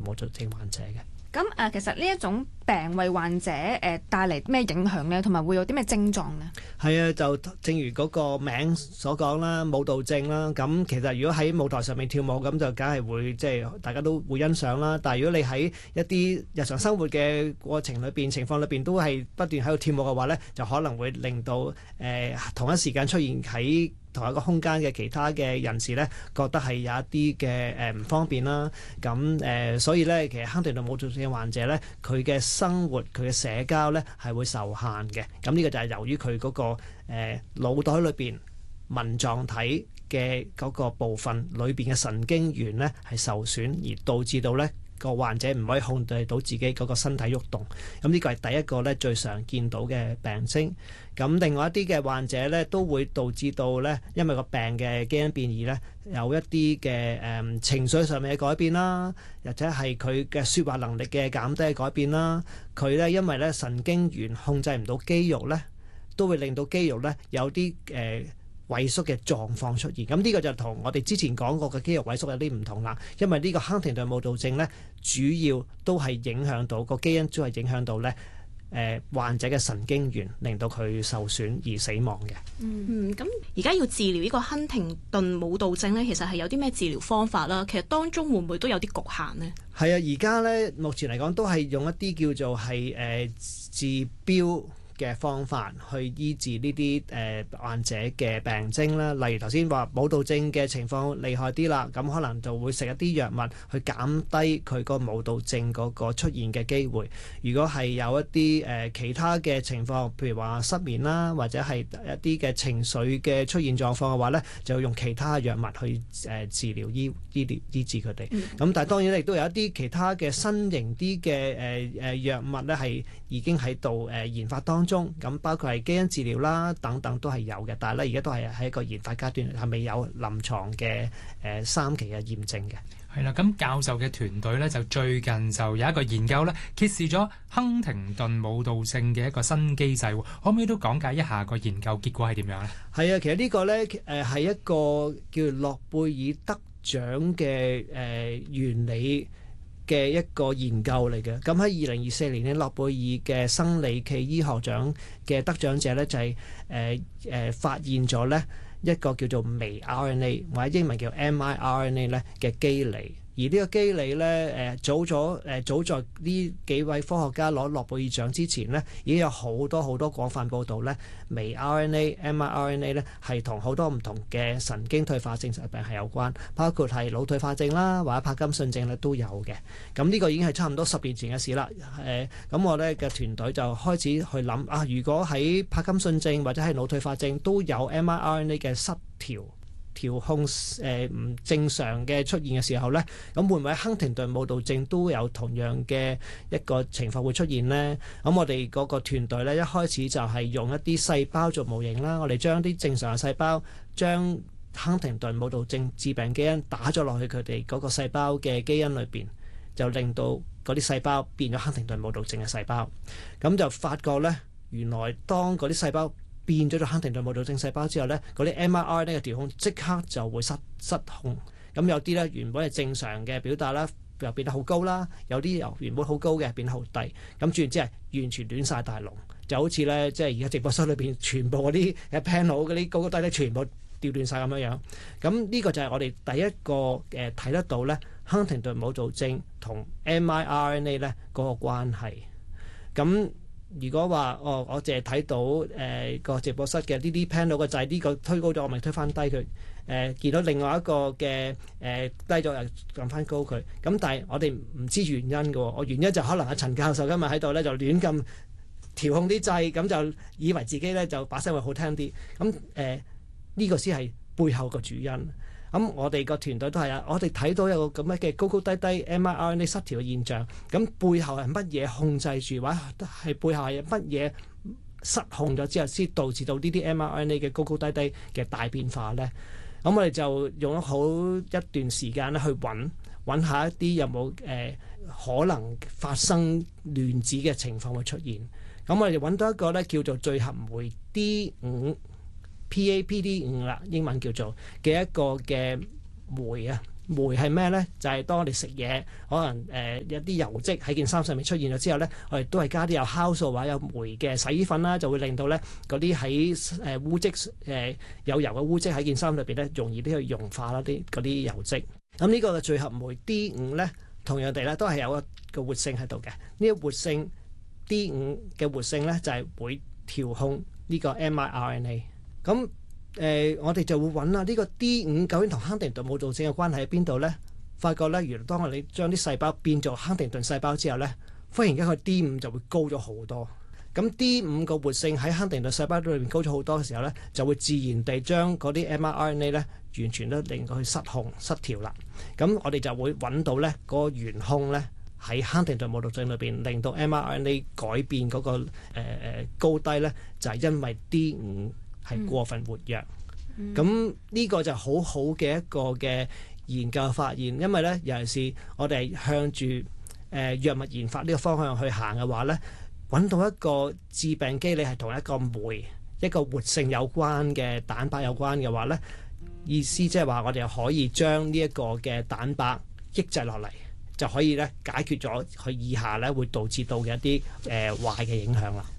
母導症患者嘅。 咁其實呢一種病為患者帶嚟咩影響呢？同埋會有啲咩症狀呢？ 係啊，就正如嗰個名所講啦，舞蹈症啦。咁其實如果喺舞台上面跳舞，咁就梗係會即係大家都會欣賞啦。但係如果你喺一啲日常生活嘅過程裏邊、情況裏邊都係不斷喺度跳舞嘅話呢，就可能會令到同一時間出現喺同一個空間嘅其他嘅人士呢，覺得係有一啲嘅唔方便啦。咁所以呢，其實亨廷頓舞蹈症患者呢，佢嘅生活、佢嘅社交呢係會受限嘅。咁呢個就係由於佢嗰個腦袋裏邊紋狀體嘅嗰個部分裏邊嘅神經元呢係受損，而導致到呢個患者唔可以控制到自己嗰個身體喐動。咁呢個係第一個呢最常見到嘅病徵。咁另外一啲嘅患者呢，都會導致到呢，因為個病嘅基因變異呢，有一啲嘅情緒上面嘅改變啦，或者係佢嘅説話能力嘅減低嘅改變啦。佢呢，因為呢神經元控制唔到肌肉呢，都會令到肌肉呢有啲萎縮嘅狀況出現。咁呢個就同我哋之前講過嘅肌肉萎縮有啲唔同啦。因為呢個亨廷頓舞蹈症呢，主要都係影響到個基因，都係影響到呢患者嘅神經元，令到佢受損而死亡嘅。 咁而家要治療呢個亨廷頓舞蹈症呢，其實係有啲咩治療方法啦？其實當中會唔會都有啲局限呢？ 係啊，而家呢，目前嚟講都係用一啲叫做係治標嘅方法去醫治呢啲患者嘅病徵啦。例如頭先話舞蹈症嘅情況厲害啲啦，咁可能就會食一啲藥物去減低佢個舞蹈症嗰個出現嘅機會。如果係有一啲其他嘅情況，譬如話失眠啦，或者係一啲嘅情緒嘅出現狀況嘅話呢，就用其他藥物去治療醫治佢哋。咁但係當然亦都有一啲其他嘅新型啲嘅藥物呢，係已經喺度研發當中。咁包括係基因治療啦，等等都係有嘅，但係咧而家都係喺一個研發階段，係未有臨床嘅3期嘅驗證嘅。 係啦，咁教授嘅團隊咧就最近就有一個研究咧，揭示咗亨廷頓舞蹈症嘅一個新機制，可唔可以都講解一下個研究結果係點樣呢？ 係啊，其實呢個咧係一個叫諾貝爾得獎嘅原理嘅一個研究嚟嘅。咁喺2024年呢，諾貝爾嘅生理暨醫學獎嘅得獎者呢，就係發現咗呢一個叫做微 RNA 或者英文叫 miRNA 呢嘅機理。而呢個機理呢，早在呢幾位科學家攞諾貝爾獎之前呢，已經有好多廣泛報導呢，微 RNA、miRNA 呢係同好多唔同嘅神經退化性疾病係有關，包括係腦退化症啦，或者帕金遜症咧都有嘅。咁呢個已經係差唔多10年前嘅事啦。咁我呢嘅團隊就開始去諗啊，如果喺帕金遜症或者係腦退化症都有 miRNA 嘅失調控唔正常嘅出現嘅時候呢，咁會唔會喺亨廷頓舞蹈症都有同樣嘅一個情況會出現呢？咁我哋嗰個團隊呢，一開始就係用一啲細胞做模型啦，我哋將啲正常嘅細胞將亨廷頓舞蹈症致病基因打咗落去佢哋嗰個細胞嘅基因裏邊，就令到嗰啲細胞變咗亨廷頓舞蹈症嘅細胞。咁就發覺呢，原來當嗰啲細胞變咗做亨廷頓舞蹈症細胞之後呢，嗰啲 miRNA 嘅調控即刻就會失控。咁有啲呢，原本係正常嘅表達啦，又變得好高啦；有啲由原本好高嘅變得好低。咁轉之係完全亂晒大龍，就好似呢，即係而家直播室裏邊全部嗰啲 panel 嗰啲高高低低全部調亂晒咁樣樣。咁呢個就係我哋第一個睇得到呢，亨廷頓舞蹈症同 miRNA 呢嗰個關係。咁如果話我淨係睇到個直播室嘅呢啲 panel 個掣，呢個推高咗，我咪推翻低佢。見到另外一個嘅低咗又撳翻高佢。咁但係我哋唔知原因嘅喎，我原因就可能阿陳教授今日喺度咧就亂咁調控啲掣，咁就以為自己咧就把聲會好聽啲。咁呢個先係背後個主因。咁我哋個團隊都係啊，我哋睇到有個咁樣嘅高高低低 miRNA 失調嘅現象，咁背後係乜嘢控制住，或者係背後係乜嘢失控咗之後，先導致到呢啲 miRNA 嘅高高低低嘅大變化呢？咁我哋就用咗好一段時間咧去揾下一啲有冇可能發生亂子嘅情況會出現。咁我哋揾到一個咧叫做聚合酶 D5。PAPD5 啦，英文叫做嘅一個嘅酶啊， 黴係咩咧？就係當我哋食嘢，可能有啲油漬喺件衫上面出現咗之後咧，我哋都係加啲有酵素或者有黴嘅洗衣粉啦，就會令到咧嗰啲喺污漬有油嘅污漬喺件衫裏邊咧，容易啲去溶化啦啲嗰啲油漬。咁呢個嘅聚合酶 D5咧，同樣地咧都係有一個活性喺度嘅。呢個活性 D5嘅活性咧就係會調控呢個 mRNA。咁我哋就會揾啦，呢個 D5究竟同亨廷頓舞蹈症嘅關係喺邊度呢？發覺咧，原來當我哋將啲細胞變做亨廷頓細胞之後呢，忽然間個 D5就會高咗好多。咁 D5個活性喺亨廷頓細胞裏面高咗好多嘅時候呢，就會自然地將嗰啲 mRNA 呢完全都令到佢失控失調啦。咁我哋就會揾到呢嗰個元兇呢喺亨廷頓舞蹈症裏邊，令到 mRNA 改變嗰個高低呢，就係因為 D5係過分活躍。咁呢個就好好嘅一個嘅研究發現，因為咧尤其是我哋向住藥物研發呢個方向去行嘅話咧，揾到一個致病機理係同一個酶一個活性有關嘅蛋白有關嘅話咧，意思即係話我哋可以將呢一個嘅蛋白抑制落嚟，就可以咧解決咗佢以下咧會導致到嘅一啲壞嘅影響啦。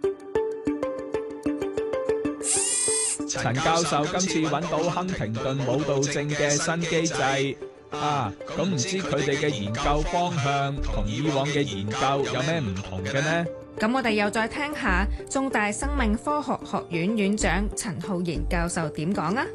陳教授今次揾到亨廷頓舞蹈症嘅新機制啊，咁唔知佢哋嘅研究方向同以往嘅研究有咩唔同嘅呢？ 咁我哋又再聽下中大生命科學學院院長陳浩然教授點講啊？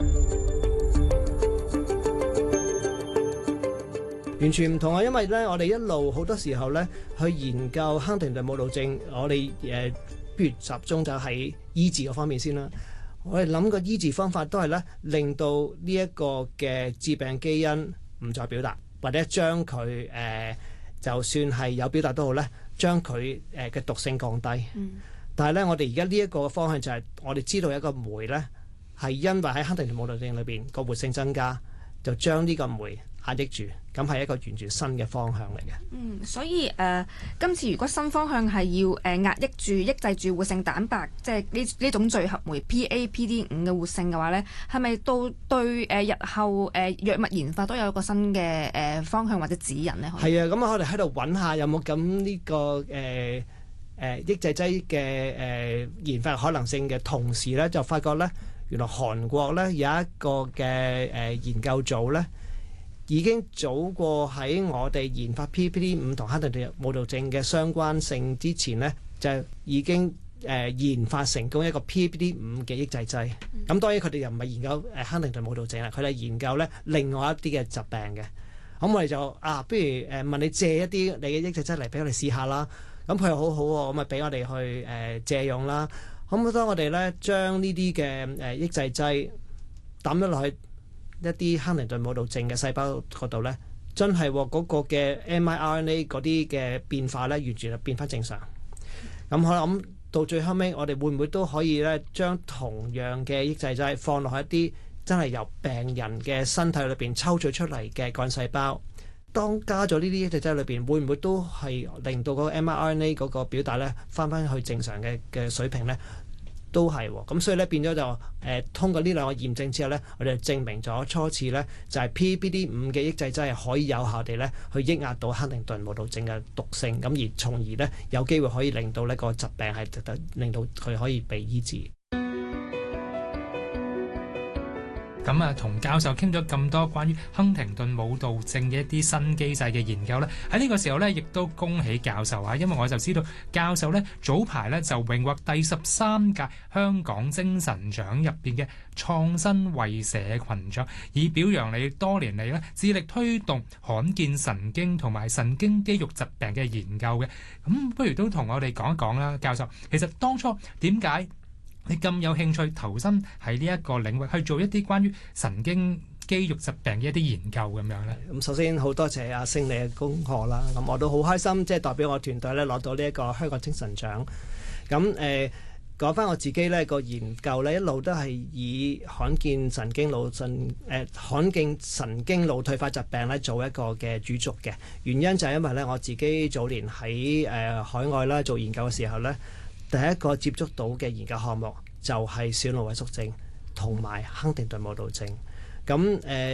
完全唔同啊！因為咧，我哋一路好多時候咧去研究亨廷頓舞蹈症，我哋不如集中就喺醫治嗰方面先啦。我哋諗個醫治方法都係咧，令到呢一個嘅致病基因唔再表達，或者將佢就算係有表達都好咧，將佢嘅毒性降低。但係咧，我哋而家呢一個方向就係我哋知道一個酶咧，係因為喺亨廷頓舞蹈症裏邊個活性增加，就將呢個酶壓抑住，咁係一個完全新嘅方向嚟嘅。 所以今次如果新方向係要壓抑住、抑制住活性蛋白，即係呢種聚合酶 PAPD5嘅活性嘅話咧，係咪到對日後藥物研發都有一個新嘅方向或者指引咧？ 係啊，咁我哋喺度揾下有冇咁呢個抑制劑嘅研發可能性嘅同時咧，就發覺咧，原來韓國咧有一個嘅研究組咧，已經早過喺我哋研發 PPD5 同亨廷頓舞蹈症嘅相關性之前呢，就已經研發成功一個 PPD5 嘅抑制劑。咁當然佢哋又唔係研究亨廷頓舞蹈症啦，佢哋研究咧另外一啲嘅疾病嘅。咁我哋就不如問你借一啲你嘅抑制劑嚟俾我哋試下啦。咁佢又好好喎，咁咪俾我哋去借用啦。咁當我哋咧將呢啲嘅抑制劑抌咗落去一啲亨廷頓舞蹈症嘅細胞嗰度咧，真係嗰個嘅 mRNA 嗰啲嘅變化咧，完全係變翻正常。咁我諗到最後尾，我哋會唔會都可以咧，將同樣嘅抑制劑放落去一啲真係由病人嘅身體裏邊抽取出嚟嘅幹細胞？當加咗呢啲抑制劑裏邊，會唔會都係令到嗰個 mRNA 嗰個表達咧翻翻去正常嘅水平咧？都係喎，咁所以咧變咗就通過呢兩個驗證之後咧，我哋就證明咗初次咧就係 PPD5 嘅抑制劑係可以有效地咧去抑壓到亨廷頓舞蹈症嘅毒性，咁而從而咧有機會可以令到呢個疾病係令到佢可以被醫治。 咁啊，同教授傾咗咁多關於亨廷頓舞蹈症嘅一啲新機制嘅研究咧，喺呢個時候咧，亦都恭喜教授啊！因為我就知道教授咧早排咧就榮獲第13屆香港精神獎入邊嘅創新為社群獎，以表揚你多年嚟咧致力推動罕見神經同埋神經肌肉疾病嘅研究嘅。咁不如都同我哋講一講啦，教授，其實當初點解你咁有興趣投身喺呢一個領域去做一啲關於神經肌肉疾病嘅一啲研究咁樣呢？ 咁首先好多謝阿星你嘅恭賀啦，咁我都好開心，即係代表我團隊咧攞到呢一個香港精神獎。咁講翻我自己呢個研究呢，一路都係以罕見神經腦退化疾病咧做一個嘅主軸嘅原因就係因為咧我自己早年喺海外啦做研究嘅時候呢，第一個接觸到嘅研究項目就係小腦萎縮症同埋亨廷頓舞蹈症。咁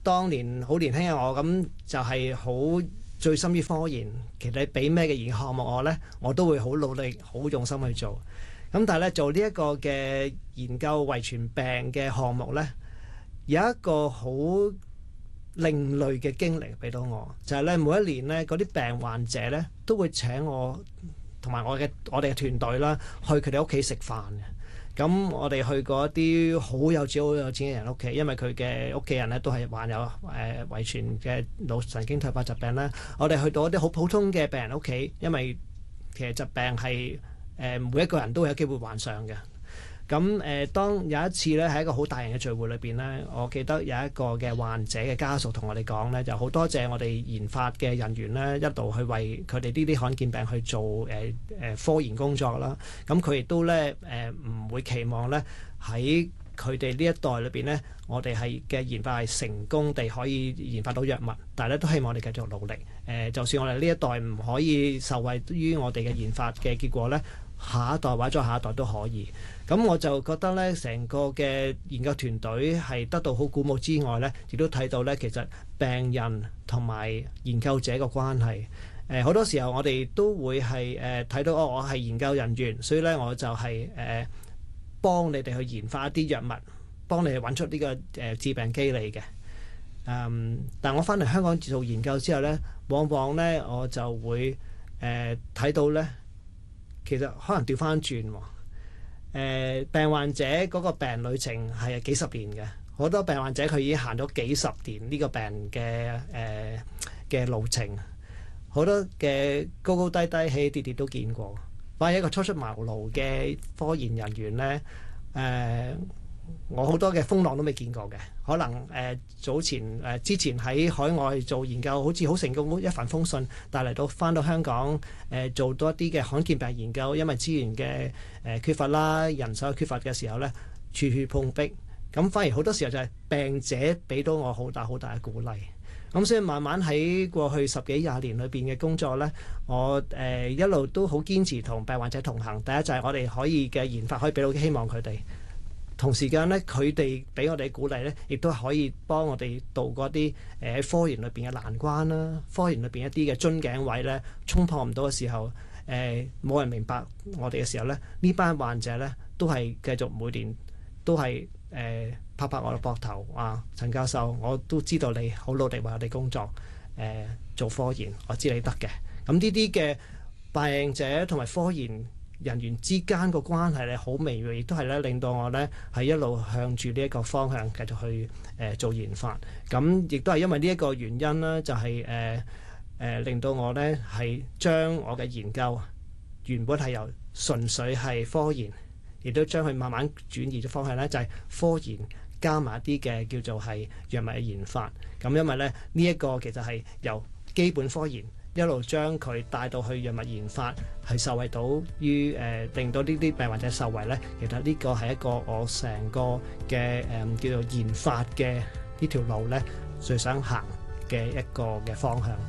當年好年輕嘅我咁就係好醉心於科研，其實你俾咩嘅研究項目我呢，我都會好努力、好用心去做。咁但係咧做呢一個嘅研究遺傳病嘅項目呢，有一個好另類嘅經歷俾到我，就係咧每一年呢嗰啲病患者呢都會請我同埋我哋嘅團隊啦去佢哋屋企食飯嘅。咁我哋去過一啲好有錢嘅人屋企，因為佢嘅屋企人咧都係患有遺傳嘅腦神經退化疾病啦。我哋去到一啲好普通嘅病人屋企，因為其實疾病係每一個人都會有機會患上嘅。咁當有一次咧喺一個好大型嘅聚會裏邊咧，我記得有一個嘅患者嘅家屬同我哋講咧，就好多謝我哋研發嘅人員咧一路去為佢哋呢啲罕見病去做科研工作啦。咁佢亦都咧唔會期望咧喺佢哋呢一代裏邊咧，我哋係嘅研發係成功地可以研發到藥物，但係咧都希望我哋繼續努力。就算我哋呢一代唔可以受惠於我哋嘅研發嘅結果咧，下一代或者再下一代都可以。咁我就覺得咧，成個嘅研究團隊係得到好鼓舞之外咧，亦都睇到咧，其實病人同埋研究者個關係。好多時候我哋都會係睇到我係研究人員，所以咧我就係幫你哋去研發一啲藥物，幫你哋揾出呢個致病機理嘅。但我翻嚟香港做研究之後咧，往往咧我就會睇到咧，其實可能調翻轉喎。病患者嗰個病旅程係幾十年嘅，好多病患者佢已經行咗幾十年呢個病嘅路程，好多嘅高高低低起起跌跌都見過。反而一個初出茅廬嘅科研人員呢，我好多嘅風浪都未見過嘅。可能早前之前喺海外做研究，好似好成功，一帆風順，但係嚟到翻到香港做多一啲嘅罕見病研究，因為資源嘅缺乏啦，人手缺乏嘅時候呢，處處碰壁。咁反而好多時候就係病者俾到我好大好大嘅鼓勵。咁所以慢慢喺過去10幾20年裏邊嘅工作呢，我一路都好堅持同病患者同行。第一就係我哋可以嘅研發可以俾到希望佢哋。同時間咧，佢哋俾我哋鼓勵咧，亦都可以幫我哋渡過啲喺科研裏邊嘅難關啦。科研裏邊一啲嘅樽頸位咧，衝破唔到嘅時候，冇人明白我哋嘅時候咧，呢班患者咧都係繼續每年都係拍拍我嘅膊頭啊，陳教授，我都知道你好努力為我哋工作，做科研，我知你得嘅。咁呢啲嘅病者同埋科研人員之間個關係咧好微妙，亦都係咧令到我咧係一路向住呢一個方向繼續去做研發。咁亦都係因為呢一個原因啦，就係令到我咧係將我嘅研究原本係由純粹係科研，亦都將佢慢慢轉移咗方向咧，就係科研加埋一啲嘅叫做係藥物嘅研發。咁因為咧呢一個其實係由基本科研一路將佢帶到去藥物研發，係受惠到於令到呢啲病患者受惠咧。其實呢個係一個我成個嘅叫做研發嘅呢條路咧，最想行嘅一個嘅方向。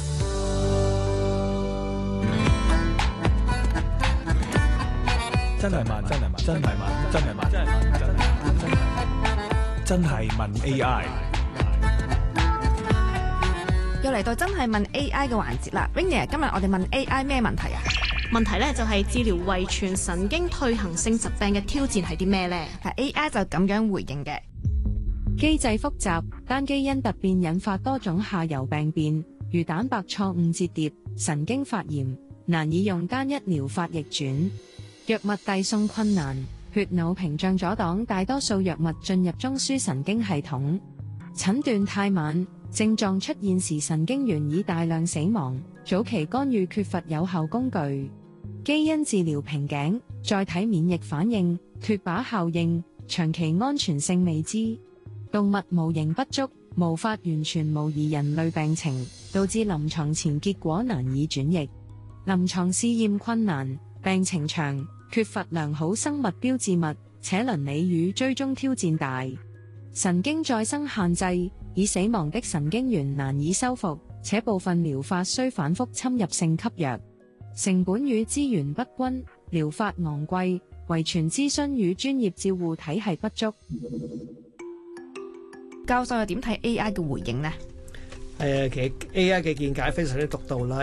真係問，真係問，真係問，真係問，真係問，真係問 AI。 又嚟到真係問 AI 嘅環節啦 ，Rainier， 今日我哋問 AI 咩問題啊？ 問題咧就係治療遺傳神經退行性疾病嘅挑戰係啲咩呢？ AI 就咁樣回應嘅。 機制複雜，單基因突變引發多種下游病變，如蛋白錯誤折疊、神經發炎，難以用單一療法逆轉。藥物遞送困難，血腦屏障阻擋大多數藥物進入中樞神經系統。診斷太晚，症狀出現時神經元已大量死亡，早期干預缺乏有效工具。基因治療瓶頸，載體免疫反應，脫靶效應，長期安全性未知。動物模型不足，無法完全模擬人類病情，導致臨床前結果難以轉譯。臨床試驗困難，病情長，缺乏良好生物標誌物，且倫理與追蹤挑戰大。神經再生限制，已死亡的神經元難以修復，且部分療法需反覆侵入性吸藥。成本與資源不均，療法昂貴，遺傳諮詢與專業照護體系不足。 教授又點睇 AI 嘅回應呢？ 其實 AI 嘅見解非常之獨到啦。